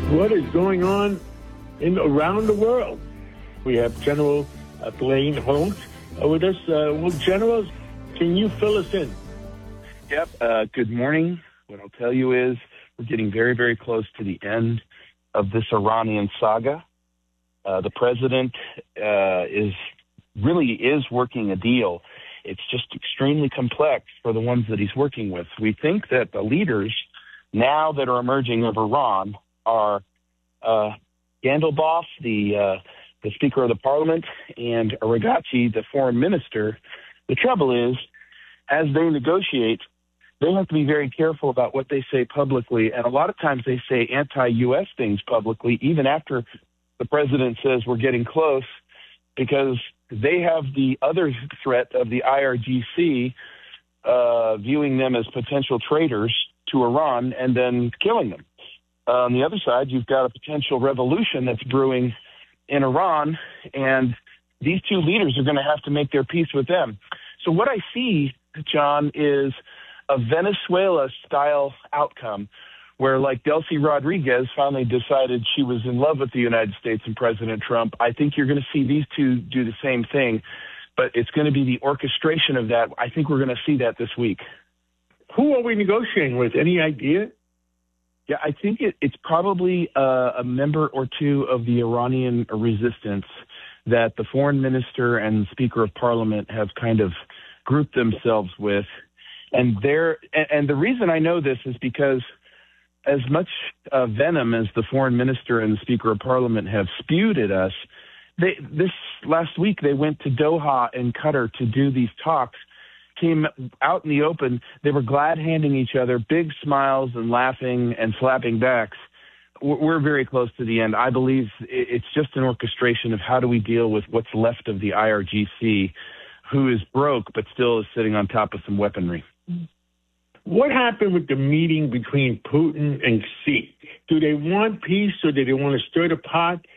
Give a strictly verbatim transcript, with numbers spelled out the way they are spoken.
what is going on in around the world. We have General uh, Blaine Holmes uh, with us. Uh, well, General, can you fill us in? Yep. Uh, good morning. What I'll tell you is we're getting very, very close to the end of this Iranian saga. Uh, the president uh, is really is working a deal. It's just extremely complex for the ones that he's working with. We think that the leaders now that are emerging of Iran are uh, Gandalboff, the uh, the Speaker of the Parliament, and Araghchi, the Foreign Minister. The trouble is, as they negotiate, they have to be very careful about what they say publicly, and a lot of times they say anti-U S things publicly, even after the president says we're getting close, because they have the other threat of the I R G C uh, viewing them as potential traitors to Iran and then killing them. Uh, on the other side, you've got a potential revolution that's brewing in Iran, and these two leaders are going to have to make their peace with them. So what I see, John, is a Venezuela-style outcome where, like Delcy Rodriguez finally decided she was in love with the United States and President Trump. I think you're going to see these two do the same thing, but it's going to be the orchestration of that. I think we're going to see that this week. Who are we negotiating with? Any idea? Yeah, I think it, it's probably uh, a member or two of the Iranian resistance that the foreign minister and Speaker of Parliament have kind of grouped themselves with. And they're, and, and the reason I know this is because as much uh, venom as the foreign minister and the Speaker of Parliament have spewed at us, they, this last week they went to Doha in Qatar to do these talks, came out in the open. They were glad-handing each other, big smiles and laughing and slapping backs. We're very close to the end. I believe it's just an orchestration of how do we deal with what's left of the I R G C, who is broke but still is sitting on top of some weaponry. What happened with the meeting between Putin and Xi? Do they want peace or do they want to stir the pot?